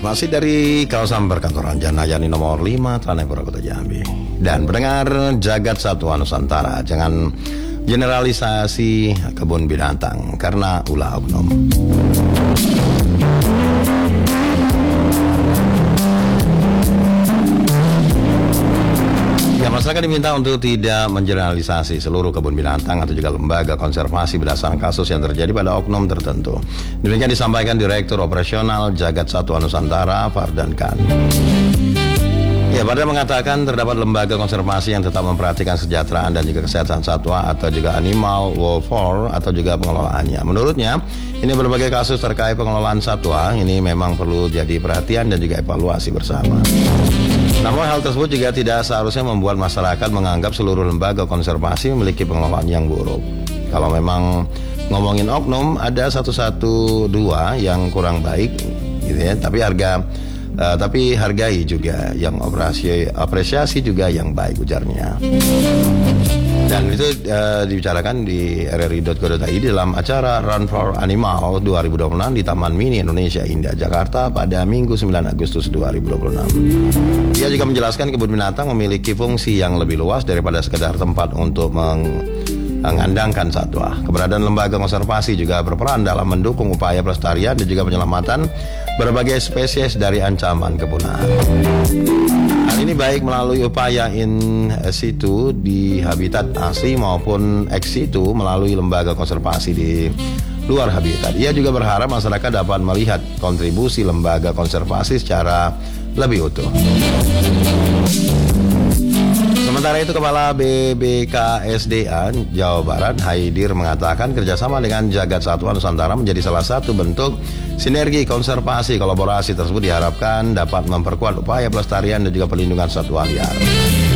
Masih dari kawasan perkantoran Janayani nomor 5 Tanepura Kota Jambi. Dan pendengar Jagat Satwa Nusantara, jangan generalisasi kebun binatang karena ulah oknum. Masyarakat diminta untuk tidak mengeneralisasi seluruh kebun binatang atau juga lembaga konservasi berdasarkan kasus yang terjadi pada oknum tertentu. Demikian disampaikan Direktur Operasional Jagat Satwa Nusantara, Fardan Khan. Ya, Fardan mengatakan terdapat lembaga konservasi yang tetap memperhatikan kesejahteraan dan juga kesehatan satwa atau juga animal welfare atau juga pengelolaannya. Menurutnya, ini berbagai kasus terkait pengelolaan satwa ini memang perlu jadi perhatian dan juga evaluasi bersama. Namun hal tersebut juga tidak seharusnya membuat masyarakat menganggap seluruh lembaga konservasi memiliki pengelolaan yang buruk. Kalau memang ngomongin oknum, ada dua yang kurang baik, gitu ya. Tapi hargai juga yang apresiasi juga yang baik, ujarnya. Dan itu dibicarakan di rri.co.id dalam acara Run for Animal 2026 di Taman Mini Indonesia Indah, Jakarta pada Minggu 9 Agustus 2026. Dia juga menjelaskan kebun binatang memiliki fungsi yang lebih luas daripada sekedar tempat untuk mengandangkan satwa. Keberadaan lembaga konservasi juga berperan dalam mendukung upaya pelestarian dan juga penyelamatan berbagai spesies dari ancaman kepunahan. Hal ini baik melalui upaya in situ di habitat asli maupun ex situ melalui lembaga konservasi di luar habitat. Ia juga berharap masyarakat dapat melihat kontribusi lembaga konservasi secara lebih utuh. Sementara itu, Kepala BBKSDA Jawa Barat, Haidir, mengatakan kerjasama dengan Jagat Satwa Nusantara menjadi salah satu bentuk sinergi konservasi. Kolaborasi tersebut diharapkan dapat memperkuat upaya pelestarian dan juga perlindungan satwa liar.